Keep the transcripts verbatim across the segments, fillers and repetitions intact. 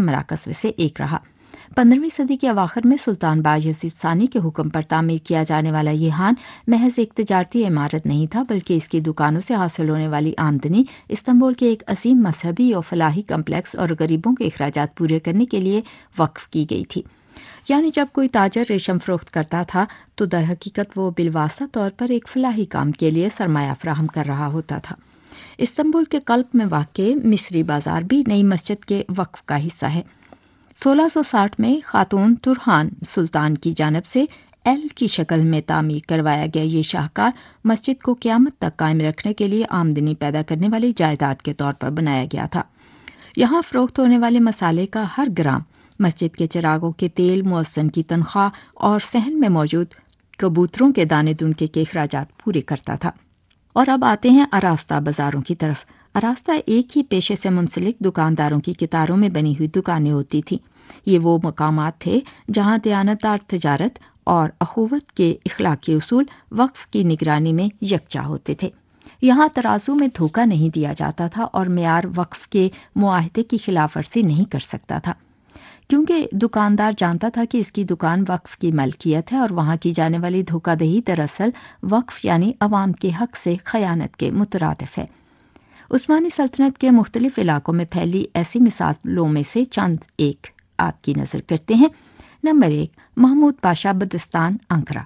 अहम मराकज़ में से एक रहा। पंद्रहवीं सदी के अवाखिर में सुल्तान बायज़ीद सानी के हुक्म पर तामीर किया जाने वाला ये हान महज एक तिजारती इमारत नहीं था, बल्कि इसकी दुकानों से हासिल होने वाली आमदनी इस्तांबुल के एक अजीम मजहबी और फलाही कम्प्लेक्स और गरीबों के अखराजात पूरे करने के लिए वक्फ की गई थी। यानी जब कोई ताजर रेशम फरोख्त करता था तो दर हकीकत वो बिलवासा तौर पर एक फलाही काम के लिए सरमाया फराहम कर रहा होता था। इस्तांबुल के कल्ब में वाक़े मिस्री बाज़ार भी नई मस्जिद के वक्फ का हिस्सा है। सोलह सौ साठ में खातून तुरहान सुल्तान की जानब से एल की शक्ल में तामीर करवाया गया ये शाहकार मस्जिद को क़यामत तक कायम रखने के लिए आमदनी पैदा करने वाली जायदाद के तौर पर बनाया गया था। यहाँ फ़रोख्त होने वाले मसाले का हर ग्राम मस्जिद के चिरागों के तेल, मुअज्जिन की तनख्वाह और सहन में मौजूद कबूतरों के दाने दुनके के अखराजात पूरे करता था। और अब आते हैं आरास्ता बाज़ारों की तरफ। आरास्ता एक ही पेशे से मुंसलिक दुकानदारों की कितारों में बनी हुई दुकानें होती थीं। ये वो मकामात थे जहाँ दयानतदार तिजारत और अखुवत के इखलाकी उसूल वक्फ की निगरानी में यकजा होते थे। यहाँ तराजू में धोखा नहीं दिया जाता था और मेयार वक्फ के मुआहदे की खिलाफ वर्जी नहीं कर सकता था, क्योंकि दुकानदार जानता था कि इसकी दुकान वक्फ की मलकियत है और वहाँ की जाने वाली धोखाधही दरअसल वक्फ यानी अवाम के हक से खयानत के मुतरादिफ है। उस्मानी सल्तनत के मुख्तलिफ इलाकों में फैली ऐसी मिसालों में से चंद एक आपकी नज़र करते हैं। नंबर एक, महमूद पाशा बदस्तान, अंकरा।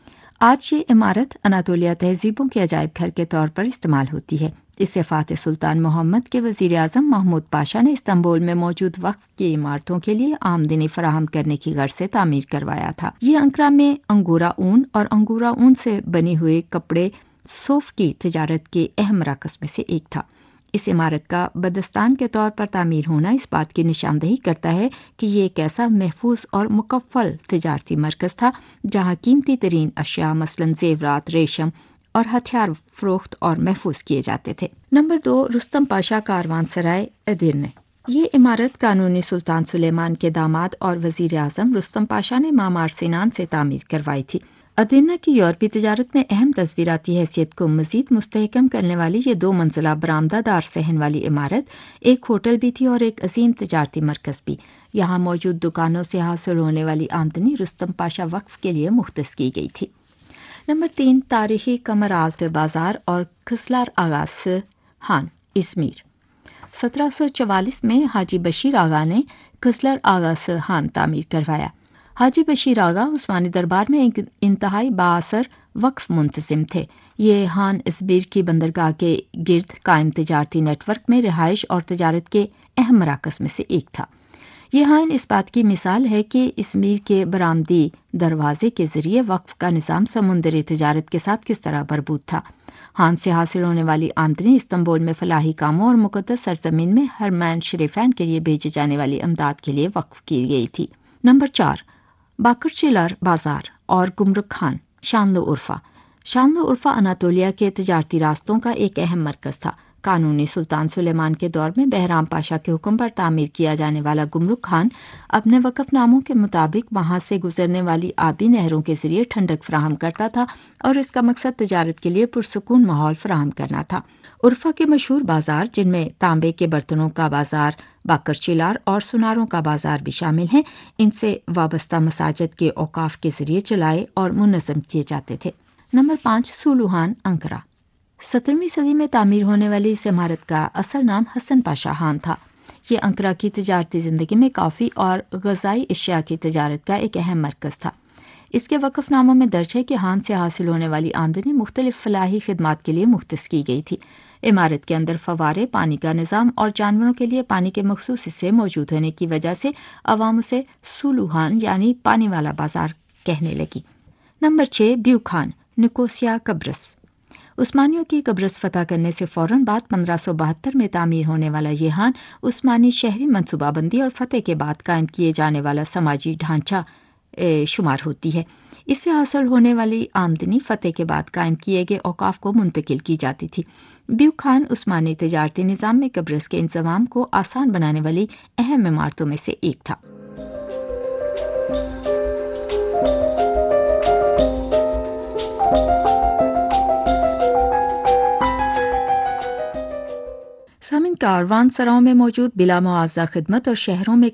आज ये इमारत अनातोलिया तहजीबों के अजायब घर के तौर पर इस्तेमाल होती है। इसे फ़ातिह सुल्तान मोहम्मद के वज़ीर आज़म महमूद पाशा ने इस्तांबुल में मौजूद वक्फ की इमारतों के लिए आमदनी फराहम करने की गर्ज से तामीर करवाया था। ये अंकरा में अंगूरा ऊन और अंगूरा ऊन से बने हुए कपड़े सोफ की तिजारत के अहम मराकज़ में से एक था। इस इमारत का बदस्तान के तौर पर तामीर होना इस बात की निशानदही करता है कि ये एक ऐसा महफूज और मुकफ़्फ़ल तिजारती मरकज़ था जहाँ कीमती तरीन अशिया मसलन ज़ेवरात, रेशम और हथियार फरोख्त और महफूज किए जाते थे। नंबर दो, रुस्तम पाशा कारवानसराय, एदिरने। ये इमारत कानूनी सुल्तान सुलेमान के दामाद और वज़ीर आज़म रुस्तम पाशा ने मामार सिनान से तामीर करवाई थी। अदीना की यूरोपी तिजारत में अहम तस्वीराती हैसियत को मज़ीद मुस्तहकम करने वाली ये दो मंजिला बरामदादार सहन वाली इमारत एक होटल भी थी और एक अजीम तिजारती मरकज़ भी। यहाँ मौजूद दुकानों से हासिल होने वाली आमदनी रुस्तम पाशा वक्फ के लिए मुख्तस की गई थी। नंबर तीन, तारीख़ी कमर आलत बाज़ार और खिसलार आगास हान, इज़मीर। सत्रह सौ चवालीस में हाजी बशीर आगा ने खिसलर आगास हान तामीर करवाया। हाजी बशीर आगा उस्मानी दरबार में एक इंतहाई बाअसर वक्फ मुंतज़िम थे। ये हान इज़मीर की बंदरगाह के गिर्द कायम तिजारती नेटवर्क में रिहाइश और तिजारत के अहम मराकज़ में से एक था। ये हान इस बात की मिसाल है कि इज़मीर के बरामदी दरवाजे के ज़रिए वक्फ का निज़ाम समुंदरी तिजारत के साथ किस तरह मरबूत था। हान से हासिल होने वाली आमदनी इस्तांबुल में फलाही कामों और मुक़द्दस सरजमीन में हरमैन शरीफैन के लिए भेजे जाने वाली अमदाद के लिए वक्फ की गई थी। नंबर चार, बाकरचिलर बाज़ार और गुमरुक खान, शानलो उर्फ़ा। शानलो उर्फ़ा अनातोलिया के तिजारती रास्तों का एक अहम मरकज़ था। कानूनी सुल्तान सुलेमान के दौर में बहराम पाशा के हुक्म पर तामीर किया जाने वाला गुमरुक खान अपने वक़फ़नामों के मुताबिक वहाँ से गुजरने वाली आबी नहरों के ज़रिए ठंडक फराहम करता था और इसका मकसद तिजारत के लिए पुरसुकून माहौल फराहम करना था। उर्फ़ा के मशहूर बाज़ार, जिनमें तांबे के बर्तनों का बाज़ार, बाकरचिलार और सुनारों का बाज़ार भी शामिल हैं, इनसे वाबस्ता मसाजिद के औकाफ के ज़रिए चलाए और मुनज़्ज़म किए जाते थे। नंबर पाँच, सुलूहान, अंकरा। सत्रहवीं सदी में तामीर होने वाली इस इमारत का असल नाम हसन पाशा हान था। ये अंकरा की तिजारती ज़िंदगी में काफ़ी और ग़ज़ाई अशिया की तिजारत का एक अहम मरकज़ था। इसके वक़फ़नामों में दर्ज है कि हान से हासिल होने वाली आमदनी मुख्तलिफ़ फ़लाही खिदमात के लिए मुख्तस की गई थी। इमारत के अंदर फवारे, पानी का निज़ाम और जानवरों के लिए पानी के मखसूस हिस्से मौजूद होने की वजह से अवाम उसे सुलूहान यानी पानी वाला बाज़ार कहने लगी। नंबर छः, ब्यू खान, निकोसिया, कब्रस। उस्मानियों की कब्रस फतह करने से फ़ौरन बाद पंद्रह सौ बहत्तर में तामीर होने वाला ये हान उस्मानी शहरी मनसूबाबंदी और फ़तह के बाद कायम किए जाने वाला समाजी ढांचा शुमार होती है। इससे हासिल होने वाली आमदनी फ़तह के बाद कायम किए गए औकाफ को मुंतकिल की जाती थी। ब्यू खान उस्मानी तिजारती निज़ाम में कब्रस के इंतज़ाम को आसान बनाने वाली अहम इमारतों में से एक था। सामिन कारवान सराओं में मौजूद बिला मुआवजा खिदमत और शहरों में